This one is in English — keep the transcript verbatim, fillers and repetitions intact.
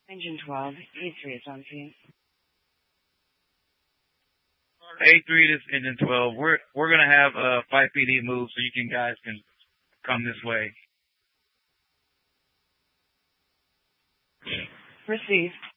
Engine twelve, A three is on scene. A three, this engine twelve. We're we're gonna have a five P D move so you can guys can come this way. Receive.